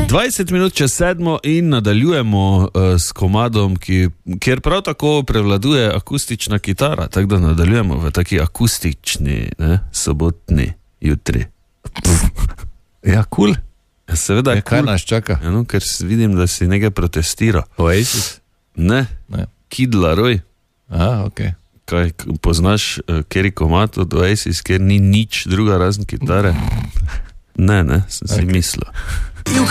20 minut čez 7 in nadaljujemo s komadom, kjer prav tako prevladuje akustična kitara, tako da nadaljujemo v taki akustični, sobotni jutri. Ja, cool. Ja, seveda je kaj cool. Nas čaka? Ja, no, ker vidim, da si nekaj protestira. Oasis? Ne. Kid Laroi. Aha, ok. Kaj, poznaš kjeri komad od Oasis, kjer ni nič druga razen kitare? Ne, sem si mislil.